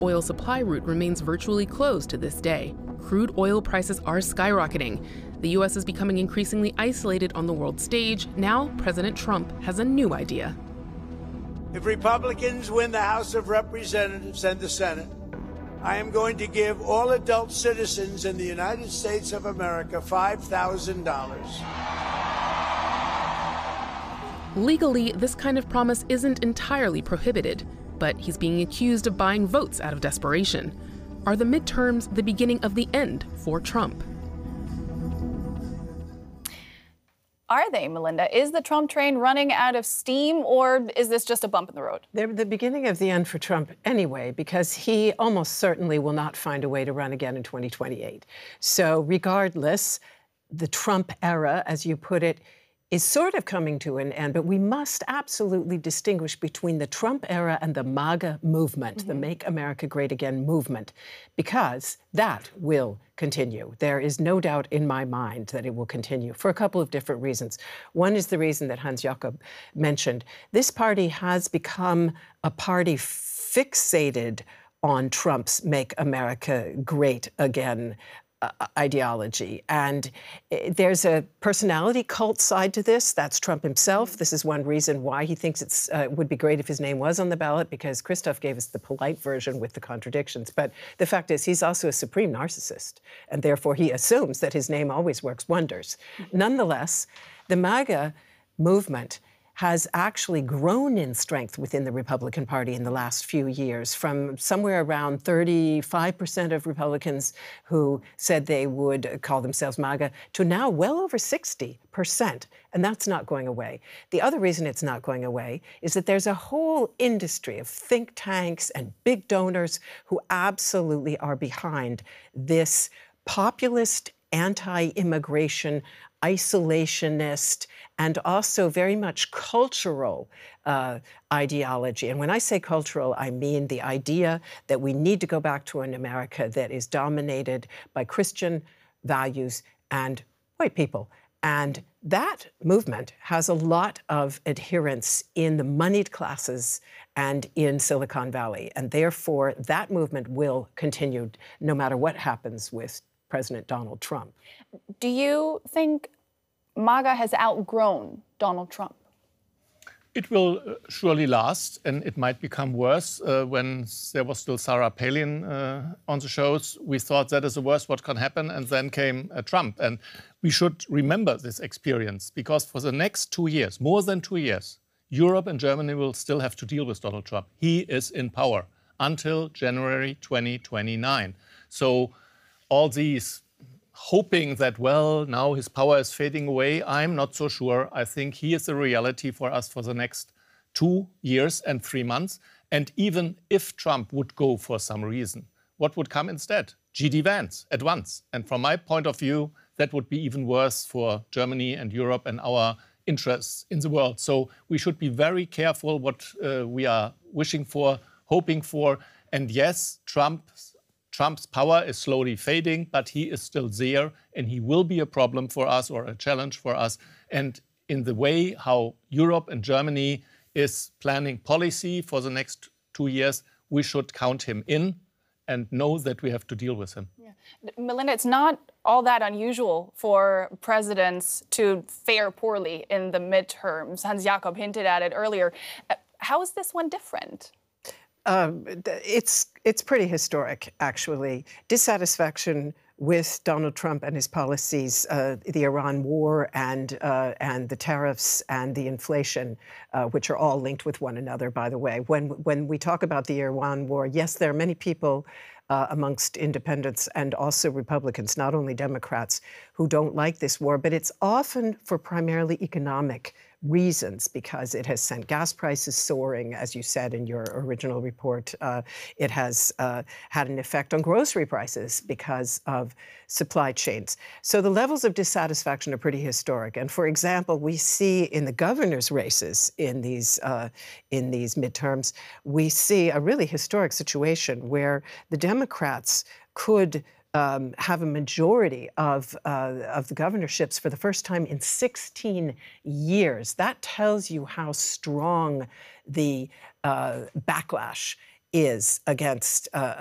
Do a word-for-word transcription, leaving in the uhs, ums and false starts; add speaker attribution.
Speaker 1: oil supply route remains virtually closed to this day. Crude oil prices are skyrocketing. The U S is becoming increasingly isolated on the world stage. Now, President Trump has a new idea.
Speaker 2: If Republicans win the House of Representatives and the Senate, I am going to give all adult citizens in the United States of America five thousand dollars.
Speaker 1: Legally, this kind of promise isn't entirely prohibited, but he's being accused of buying votes out of desperation. Are the midterms the beginning of the end for Trump?
Speaker 3: Are they, Melinda? Is the Trump train running out of steam, or is this just a bump in the road?
Speaker 4: They're the beginning of the end for Trump anyway, because he almost certainly will not find a way to run again in twenty twenty-eight. So regardless, the Trump era, as you put it, is sort of coming to an end, but we must absolutely distinguish between the Trump era and the MAGA movement, mm-hmm. the Make America Great Again movement, because that will continue. There is no doubt in my mind that it will continue for a couple of different reasons. One is the reason that Hans Jakob mentioned. This party has become a party fixated on Trump's Make America Great Again Uh, ideology. And uh, there's a personality cult side to this. That's Trump himself. This is one reason why he thinks it uh, would be great if his name was on the ballot, because Christoph gave us the polite version with the contradictions. But the fact is, he's also a supreme narcissist, and therefore he assumes that his name always works wonders. Nonetheless, the MAGA movement has actually grown in strength within the Republican Party in the last few years, from somewhere around thirty-five percent of Republicans who said they would call themselves MAGA to now well over sixty percent. And that's not going away. The other reason it's not going away is that there's a whole industry of think tanks and big donors who absolutely are behind this populist, anti-immigration, isolationist, and also very much cultural uh, ideology. And when I say cultural, I mean the idea that we need to go back to an America that is dominated by Christian values and white people. And that movement has a lot of adherents in the moneyed classes and in Silicon Valley. And therefore, that movement will continue no matter what happens with President Donald Trump.
Speaker 3: Do you think MAGA has outgrown Donald Trump?
Speaker 5: It will uh, surely last, and it might become worse. Uh, when there was still Sarah Palin uh, on the shows, we thought that is the worst what can happen, and then came uh, Trump. And we should remember this experience, because for the next two years, more than two years, Europe and Germany will still have to deal with Donald Trump. He is in power until January twenty twenty-nine. So all these hoping that, well, now his power is fading away, I'm not so sure. I think he is a reality for us for the next two years and three months. And even if Trump would go for some reason, what would come instead? G D Vance at once. And from my point of view, that would be even worse for Germany and Europe and our interests in the world. So we should be very careful what uh, we are wishing for, hoping for. And yes, Trump Trump's power is slowly fading, but he is still there, and he will be a problem for us or a challenge for us. And in the way how Europe and Germany is planning policy for the next two years, we should count him in and know that we have to deal with him.
Speaker 3: Yeah. Melinda, it's not all that unusual for presidents to fare poorly in the midterms. Hans Jakob hinted at it earlier. How is this one different?
Speaker 4: Um, it's it's pretty historic, actually. Dissatisfaction with Donald Trump and his policies, uh, the Iran war and uh, and the tariffs and the inflation, uh, which are all linked with one another, by the way. When when we talk about the Iran war, yes, there are many people uh, amongst independents and also Republicans, not only Democrats, who don't like this war, but it's often for primarily economic reasons, because it has sent gas prices soaring, as you said in your original report. Uh, it has uh, had an effect on grocery prices because of supply chains. So the levels of dissatisfaction are pretty historic. And for example, we see in the governor's races in these uh, in these midterms, we see a really historic situation where the Democrats could Um, have a majority of, uh, of the governorships for the first time in sixteen years. That tells you how strong the uh, backlash is against uh,